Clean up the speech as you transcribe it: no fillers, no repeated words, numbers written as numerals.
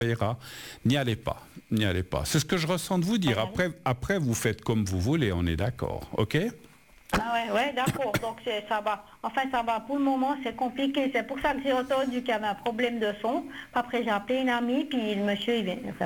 ira. N'y allez pas. N'y allez pas. C'est ce que je ressens de vous dire. Après, vous faites comme vous voulez, on est d'accord. OK? Ah ouais, d'accord. Donc ça va. Enfin, ça va. Pour le moment, c'est compliqué. C'est pour ça que j'ai entendu qu'il y avait un problème de son. Après, j'ai appelé une amie, puis le monsieur, il vient.